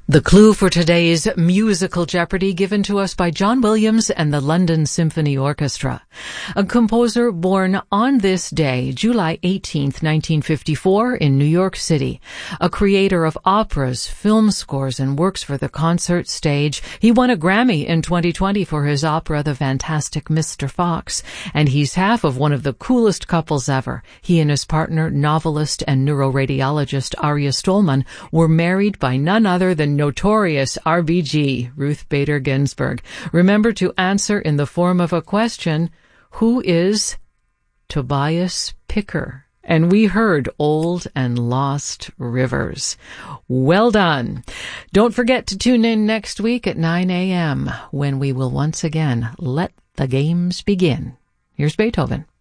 The clue for today's musical Jeopardy given to us by John Williams and the London Symphony Orchestra. A composer born on this day, July 18th, 1954, in New York City. A creator of operas, film scores, and works for the concert stage. He won a Grammy in 2020 for his opera The Fantastic Mr. Fox, and he's half of one of the coolest couples ever. He and his partner, novelist and neuroradiologist Arya Stolman, were married by none other than notorious RBG, Ruth Bader Ginsburg. Remember to answer in the form of a question, who is Tobias Picker? And we heard Old and Lost Rivers. Well done. Don't forget to tune in next week at 9 a.m. when we will once again let the games begin. Here's Beethoven.